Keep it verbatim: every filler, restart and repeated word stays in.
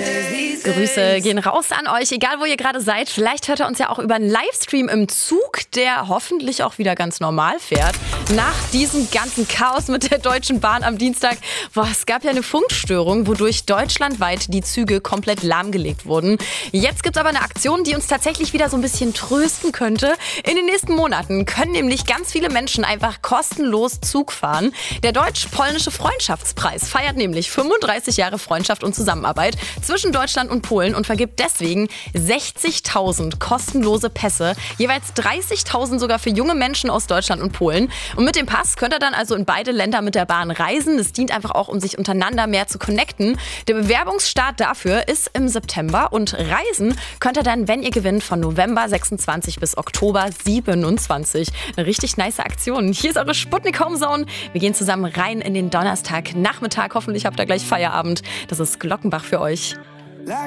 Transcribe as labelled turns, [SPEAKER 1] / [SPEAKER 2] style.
[SPEAKER 1] Grüße gehen raus an euch, egal wo ihr gerade seid. Vielleicht hört ihr uns ja auch über einen Livestream im Zug, der hoffentlich auch wieder ganz normal fährt. Nach diesem ganzen Chaos mit der Deutschen Bahn am Dienstag, boah, es gab ja eine Funkstörung, wodurch deutschlandweit die Züge komplett lahmgelegt wurden. Jetzt gibt es aber eine Aktion, die uns tatsächlich wieder so ein bisschen trösten könnte. In den nächsten Monaten können nämlich ganz viele Menschen einfach kostenlos Zug fahren. Der Deutsch-Polnische Freundschaftspreis feiert nämlich fünfunddreißig Jahre Freundschaft und Zusammenarbeit zwischen Deutschland und Polen und vergibt deswegen sechzigtausend kostenlose Pässe, jeweils dreißigtausend sogar für junge Menschen aus Deutschland und Polen. Und mit dem Pass könnt ihr dann also in beide Länder mit der Bahn reisen. Es dient einfach auch, um sich untereinander mehr zu connecten. Der Bewerbungsstart dafür ist im September und reisen könnt ihr dann, wenn ihr gewinnt, von November sechsundzwanzig bis Oktober siebenundzwanzig. Eine richtig nice Aktion. Hier ist eure Sputnik Homezone. Wir gehen zusammen rein in den Donnerstagnachmittag. Hoffentlich habt ihr gleich Feierabend. Das ist Glockenbach für euch.